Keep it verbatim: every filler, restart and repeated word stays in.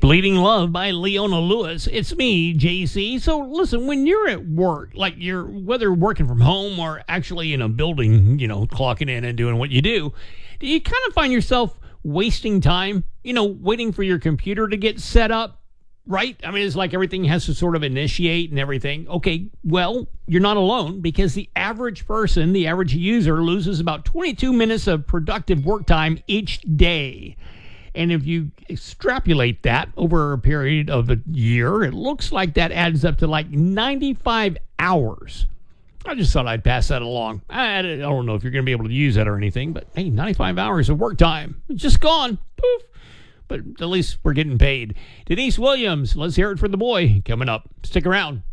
Bleeding Love by Leona Lewis. It's me, J C. So listen, when you're at work, like you're, whether working from home or actually in a building, you know, clocking in and doing what you do, do you kind of find yourself wasting time, you know, waiting for your computer to get set up? Right? I mean, it's like everything has to sort of initiate and everything. Okay, well, you're not alone, because the average person, the average user, loses about twenty-two minutes of productive work time each day. And if you extrapolate that over a period of a year, it looks like that adds up to like ninety-five hours. I just thought I'd pass that along. I don't know if you're going to be able to use that or anything, but hey, ninety-five hours of work time. It's just gone. Poof. But at least we're getting paid. Denise Williams, let's hear it for the boy, coming up. Stick around.